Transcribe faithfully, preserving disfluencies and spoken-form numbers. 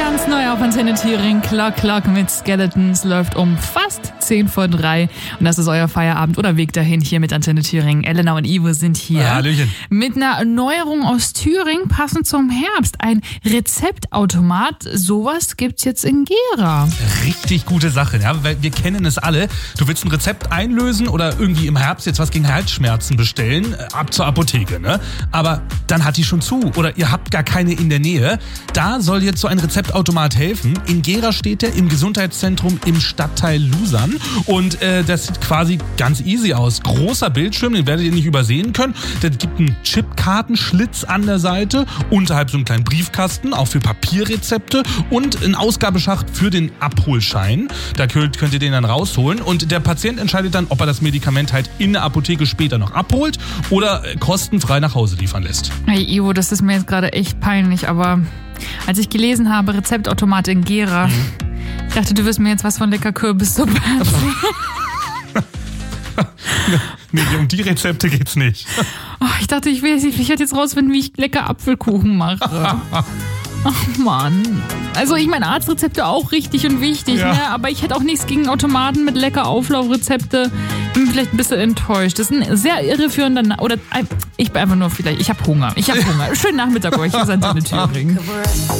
Ganz neu auf Antenne Thüringen, Clock Clock mit Skeletons läuft um fast zehn vor drei und das ist euer Feierabend oder Weg dahin hier mit Antenne Thüringen. Elena und Ivo sind hier. Ja, Hallöchen. Mit einer Neuerung aus Thüringen, passend zum Herbst. Ein Rezeptautomat, sowas gibt's jetzt in Gera. Richtig gute Sache, ja, weil wir kennen es alle. Du willst ein Rezept einlösen oder irgendwie im Herbst jetzt was gegen Halsschmerzen bestellen, ab zur Apotheke, ne? Aber dann hat die schon zu oder ihr habt gar keine in der Nähe. Da soll jetzt so ein Rezeptautomat helfen. In Gera steht der im Gesundheitszentrum im Stadtteil Lusern und äh, das sieht quasi ganz easy aus. Großer Bildschirm, den werdet ihr nicht übersehen können. Der gibt einen Chipkartenschlitz an der Seite, unterhalb so einen kleinen Briefkasten, auch für Papierrezepte und einen Ausgabeschacht für den Abholschein. Da könnt, könnt ihr den dann rausholen und der Patient entscheidet dann, ob er das Medikament halt in der Apotheke später noch abholt oder kostenfrei nach Hause liefern lässt. Hey Ivo, das ist mir jetzt gerade echt peinlich, aber als ich gelesen habe, Rezeptautomat in Gera, mhm. ich dachte, du wirst mir jetzt was von lecker Kürbissuppe erzählen. Nee, um die Rezepte geht's nicht. Oh, ich dachte, ich will ich werde jetzt rausfinden, wie ich lecker Apfelkuchen mache. Ach Mann. Also ich meine, Arztrezepte auch richtig und wichtig, ja. ne? Aber ich hätte auch nichts gegen Automaten mit lecker Auflaufrezepte. Bin vielleicht ein bisschen enttäuscht. Das ist ein sehr irreführender... Na- oder ich bin einfach nur vielleicht... Ich habe Hunger. Ich habe Hunger. Schönen Nachmittag euch. Ihr seid in Thüringen.